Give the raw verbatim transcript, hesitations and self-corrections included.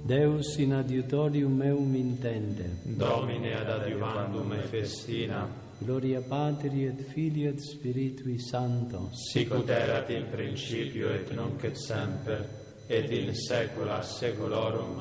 Deus in adiutorium meum intende. Domine ad adiuvandum me festina. Gloria Patri et Filii et Spiritui Sancto. Sic ut erat in principio et nunc et semper, et in saecula saeculorum.